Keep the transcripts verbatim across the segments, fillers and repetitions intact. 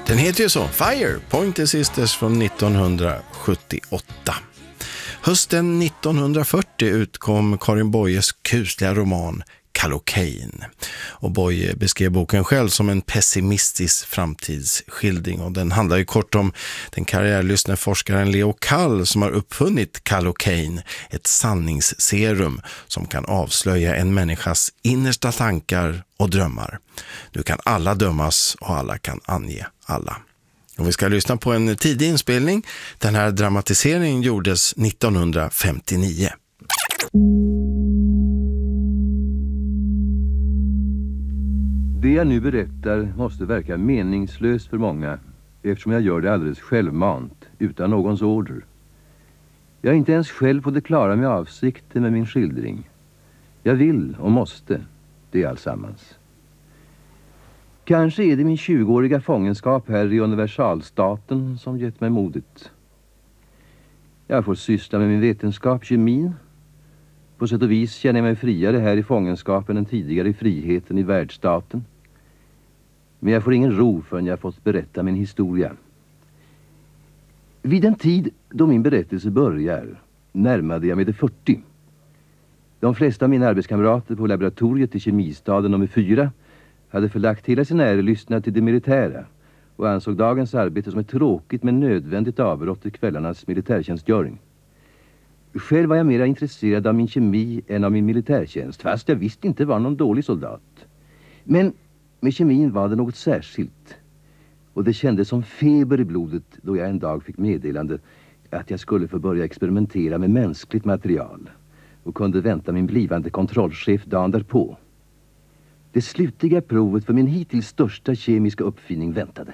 Den heter ju så, Fire, Pointer Sisters från nittonhundrasjuttioåtta. Hösten nittonhundrafyrtio utkom Karin Boyes kusliga roman Kallocain. Och Boye beskrev boken själv som en pessimistisk framtidsskildring, och den handlar ju kort om den karriärlystne forskaren Leo Kall som har uppfunnit Kallocain, ett sanningsserum som kan avslöja en människas innersta tankar och drömmar. Nu kan alla dömas och alla kan ange alla. Och vi ska lyssna på en tidig inspelning. Den här dramatiseringen gjordes nittonhundrafemtionio. Det jag nu berättar måste verka meningslöst för många, eftersom jag gör det alldeles självmant, utan någons order. Jag är inte ens själv på det klara med avsikten med min skildring. Jag vill och måste, det är allsammans. Kanske är det min tjugoåriga fångenskap här i universalstaten som gett mig modet. Jag får syssla med min vetenskap, kemin. På sätt och vis känner jag mig friare här i fångenskapen än tidigare i friheten i världsstaten. Men jag får ingen ro förrän jag fått berätta min historia. Vid den tid då min berättelse börjar närmade jag mig det fyrtio. De flesta av mina arbetskamrater på laboratoriet i kemistaden nummer fyra hade förlagt hela sin ärelystnad till det militära och ansåg dagens arbete som ett tråkigt men nödvändigt avbrott i kvällarnas militärtjänstgöring. Själv var jag mera intresserad av min kemi än av min militärtjänst, fast jag visst inte var någon dålig soldat. Men med kemin var det något särskilt, och det kändes som feber i blodet då jag en dag fick meddelande att jag skulle få börja experimentera med mänskligt material och kunde vänta min blivande kontrollchef dagen därpå. Det slutliga provet för min hittills största kemiska uppfinning väntade.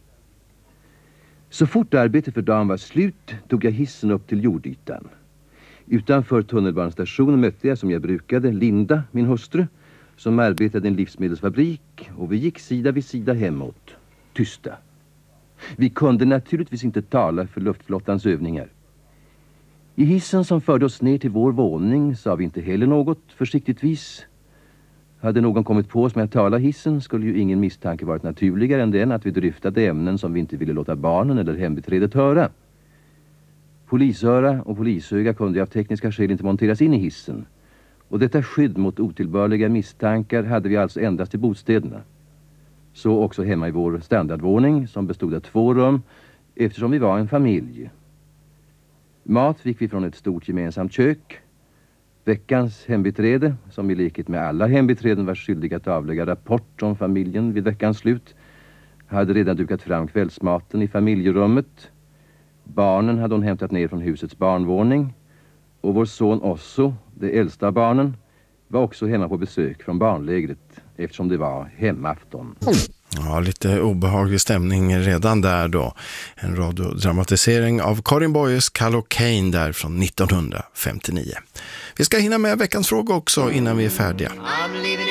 Så fort arbetet för dagen var slut tog jag hissen upp till jordytan. Utanför tunnelbanestationen mötte jag, som jag brukade, Linda, min hustru, som arbetade i en livsmedelsfabrik, och vi gick sida vid sida hemåt, tysta. Vi kunde naturligtvis inte tala för luftflottans övningar. I hissen som förde oss ner till vår våning sa vi inte heller något, försiktigtvis. Hade någon kommit på oss med att tala hissen skulle ju ingen misstanke varit naturligare än den att vi dryftade ämnen som vi inte ville låta barnen eller hembiträdet höra. Polisöra och polisöga kunde av tekniska skäl inte monteras in i hissen, och detta skydd mot otillbörliga misstankar hade vi alltså endast i bostäderna. Så också hemma i vår standardvåning som bestod av två rum, eftersom vi var en familj. Mat fick vi från ett stort gemensamt kök. Veckans hembiträde, som i likhet med alla hembiträden var skyldiga att avlägga rapport om familjen vid veckans slut, hade redan dukat fram kvällsmaten i familjerummet. Barnen hade hon hämtat ner från husets barnvåning, och vår son Osso, det äldsta av barnen, var också hemma på besök från barnlägret, eftersom det var hemafton. Ja, lite obehaglig stämning redan där då. En radiodramatisering av Karin Boyes Kallocain där från nittonhundrafemtionio. Vi ska hinna med veckans fråga också innan vi är färdiga.